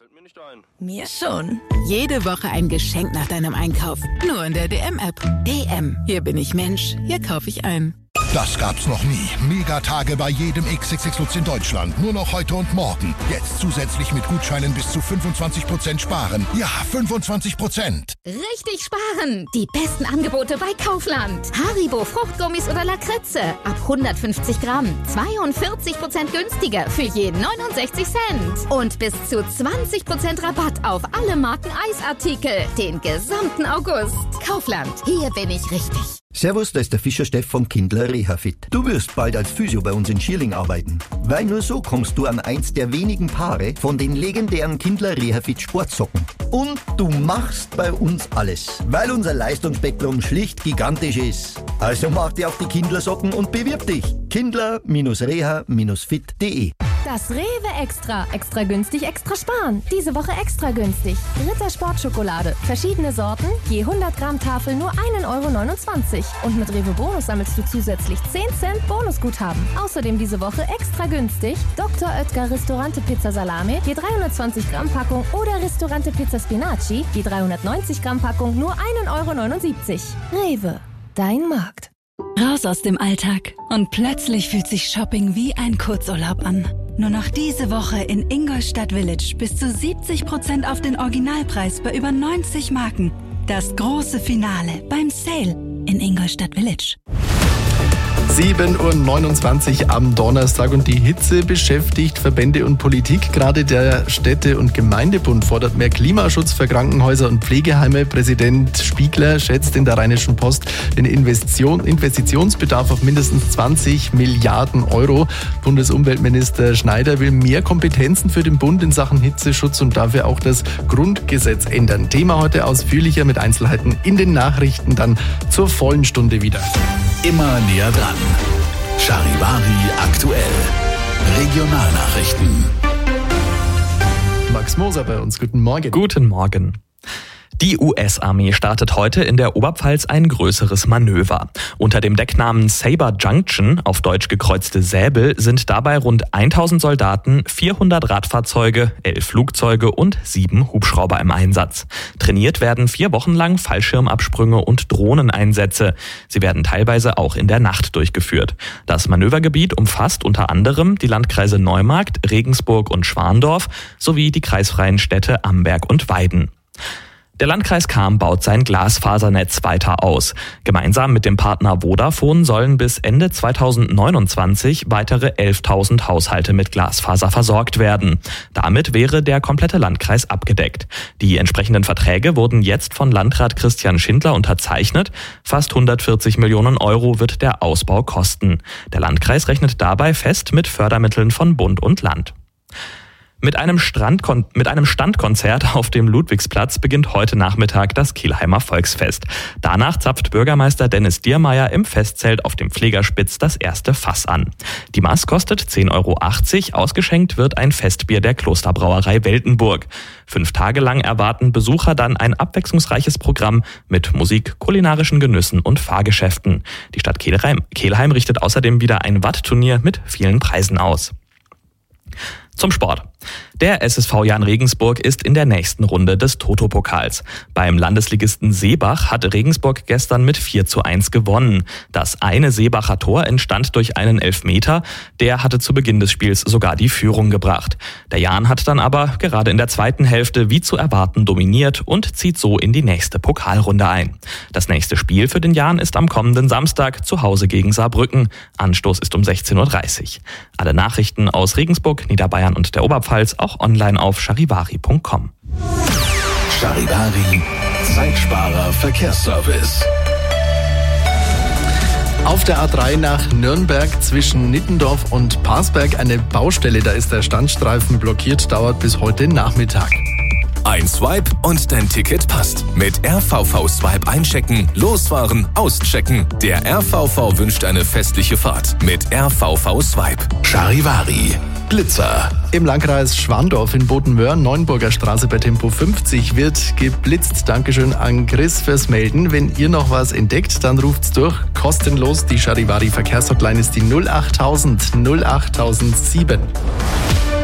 Fällt mir nicht ein. Mir schon. Jede Woche ein Geschenk nach deinem Einkauf. Nur in der DM-App. DM. Hier bin ich Mensch. Hier kaufe ich ein. Das gab's noch nie. Megatage bei jedem XXX Lutz in Deutschland. Nur noch heute und morgen. Jetzt zusätzlich mit Gutscheinen bis zu 25% sparen. Ja, 25%. Richtig sparen! Die besten Angebote bei Kaufland. Haribo, Fruchtgummis oder Lakritze. Ab 150 Gramm. 42% günstiger für je 69 Cent. Und bis zu 20% Rabatt auf alle Marken Eisartikel. Den gesamten August. Kaufland. Hier bin ich richtig. Servus, da ist der Fischer Steff von Kindler Rehafit. Du wirst bald als Physio bei uns in Schierling arbeiten. Weil nur so kommst du an eins der wenigen Paare von den legendären Kindler Rehafit Sportsocken. Und du machst bei uns alles, weil unser Leistungsspektrum schlicht gigantisch ist. Also mach dir auf die Kindler-Socken und bewirb dich. Kindler-reha-fit.de. Das Rewe Extra. Extra günstig, extra sparen. Diese Woche extra günstig. Ritter Sportschokolade. Verschiedene Sorten, je 100 Gramm Tafel nur 1,29 €. Und mit Rewe Bonus sammelst du zusätzlich 10 Cent Bonusguthaben. Außerdem diese Woche extra günstig Dr. Oetker Ristorante Pizza Salame, je 320 Gramm Packung oder Ristorante Pizza Spinaci, je 390 Gramm Packung nur 1,79 €. Rewe, dein Markt. Raus aus dem Alltag und plötzlich fühlt sich Shopping wie ein Kurzurlaub an. Nur noch diese Woche in Ingolstadt Village bis zu 70% auf den Originalpreis bei über 90 Marken. Das große Finale beim Sale in Ingolstadt Village. 7:29 Uhr am Donnerstag und die Hitze beschäftigt Verbände und Politik. Gerade der Städte- und Gemeindebund fordert mehr Klimaschutz für Krankenhäuser und Pflegeheime. Präsident Spiegler schätzt in der Rheinischen Post den Investitionsbedarf auf mindestens 20 Milliarden Euro. Bundesumweltminister Schneider will mehr Kompetenzen für den Bund in Sachen Hitzeschutz und dafür auch das Grundgesetz ändern. Thema heute ausführlicher mit Einzelheiten in den Nachrichten, dann zur vollen Stunde wieder. Immer näher dran. Charivari aktuell. Regionalnachrichten. Max Moser bei uns. Guten Morgen. Guten Morgen. Die US-Armee startet heute in der Oberpfalz ein größeres Manöver. Unter dem Decknamen Saber Junction, auf Deutsch gekreuzte Säbel, sind dabei rund 1000 Soldaten, 400 Radfahrzeuge, 11 Flugzeuge und 7 Hubschrauber im Einsatz. Trainiert werden 4 Wochen lang Fallschirmabsprünge und Drohneneinsätze. Sie werden teilweise auch in der Nacht durchgeführt. Das Manövergebiet umfasst unter anderem die Landkreise Neumarkt, Regensburg und Schwandorf sowie die kreisfreien Städte Amberg und Weiden. Der Landkreis Cham baut sein Glasfasernetz weiter aus. Gemeinsam mit dem Partner Vodafone sollen bis Ende 2029 weitere 11.000 Haushalte mit Glasfaser versorgt werden. Damit wäre der komplette Landkreis abgedeckt. Die entsprechenden Verträge wurden jetzt von Landrat Christian Schindler unterzeichnet. Fast 140 Millionen Euro wird der Ausbau kosten. Der Landkreis rechnet dabei fest mit Fördermitteln von Bund und Land. Mit einem Standkonzert auf dem Ludwigsplatz beginnt heute Nachmittag das Kelheimer Volksfest. Danach zapft Bürgermeister Dennis Diermeier im Festzelt auf dem Pflegerspitz das erste Fass an. Die Maß kostet 10,80 €, ausgeschenkt wird ein Festbier der Klosterbrauerei Weltenburg. 5 Tage lang erwarten Besucher dann ein abwechslungsreiches Programm mit Musik, kulinarischen Genüssen und Fahrgeschäften. Die Stadt Kelheim richtet außerdem wieder ein Wattturnier mit vielen Preisen aus. Zum Sport. Der SSV Jahn Regensburg ist in der nächsten Runde des Toto-Pokals. Beim Landesligisten Seebach hat Regensburg gestern mit 4:1 gewonnen. Das eine Seebacher Tor entstand durch einen Elfmeter. Der hatte zu Beginn des Spiels sogar die Führung gebracht. Der Jahn hat dann aber gerade in der zweiten Hälfte wie zu erwarten dominiert und zieht so in die nächste Pokalrunde ein. Das nächste Spiel für den Jahn ist am kommenden Samstag zu Hause gegen Saarbrücken. Anstoß ist um 16:30 Uhr. Alle Nachrichten aus Regensburg, Niederbayern und der Oberpfalz auch online auf charivari.com. Charivari, Zeitsparer Verkehrsservice. Auf der A3 nach Nürnberg zwischen Nittendorf und Parsberg eine Baustelle. Da ist der Standstreifen blockiert, dauert bis heute Nachmittag. Ein Swipe und dein Ticket passt. Mit RVV Swipe einchecken, losfahren, auschecken. Der RVV wünscht eine festliche Fahrt mit RVV Swipe. Charivari. Blitzer. Im Landkreis Schwandorf in Bodenmöhr, Neuenburger Straße bei Tempo 50 wird geblitzt. Dankeschön an Chris fürs Melden. Wenn ihr noch was entdeckt, dann ruft's durch. Kostenlos. Die Charivari Verkehrshotline ist die 08000 08007.